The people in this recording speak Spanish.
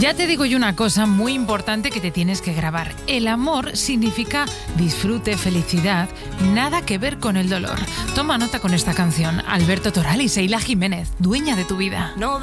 Ya te digo yo una cosa muy importante que te tienes que grabar. El amor significa disfrute, felicidad, nada que ver con el dolor. Toma nota con esta canción. Alberto Toral y Seila Jiménez, Dueña de tu vida. No